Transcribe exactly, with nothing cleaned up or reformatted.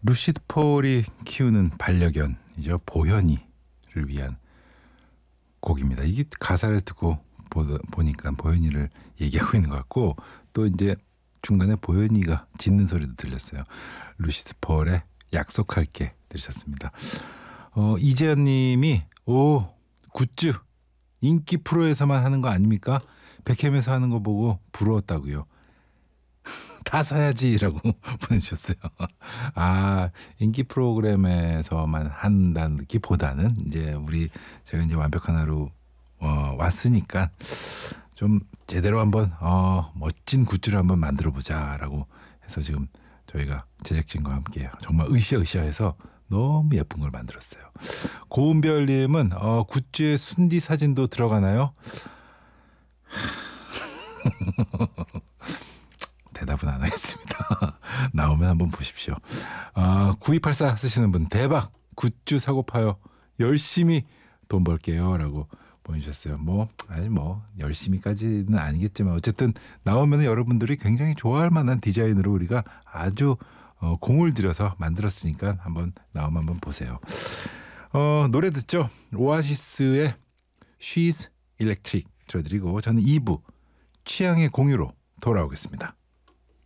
루시드 폴이 키우는 반려견이죠. 보현이를 위한 곡입니다. 이게 가사를 듣고 보다, 보니까 보현이를 얘기하고 있는 것 같고, 또 이제 중간에 보현이가 짖는 소리도 들렸어요. 루시드 폴의 약속할게 들으셨습니다. 어, 이재현 님이 오 굿즈 인기 프로에서만 하는 거 아닙니까? 백햄에서 하는 거 보고 부러웠다고요. 다 사야지라고 보내주셨어요. 아, 인기 프로그램에서만 한다기보다는 이제 우리 제가 이제 완벽한 하루 어, 왔으니까 좀 제대로 한번 어, 멋진 굿즈를 한번 만들어 보자라고 해서 지금 저희가 제작진과 함께 정말 으쌰으쌰해서 너무 예쁜 걸 만들었어요. 고은별님은 어, 굿즈에 순디 사진도 들어가나요? 대답은 안 하겠습니다. 나오면 한번 보십시오. 아, 구이팔사 쓰시는 분 대박 굿즈 사고 파요. 열심히 돈 벌게요 라고 보내주셨어요. 뭐 아니 뭐 열심히까지는 아니겠지만 어쨌든 나오면 여러분들이 굉장히 좋아할 만한 디자인으로 우리가 아주 어, 공을 들여서 만들었으니까 한번 나오면 한번 보세요. 어, 노래 듣죠. 오아시스의 She's Electric 들려드리고 저는 이 부 취향의 공유로 돌아오겠습니다.